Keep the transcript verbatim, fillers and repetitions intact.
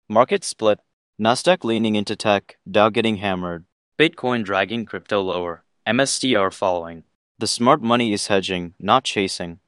Market split. Nasdaq leaning into tech, Dow getting hammered. Bitcoin dragging crypto lower. M S T R following. The smart money is hedging, not chasing.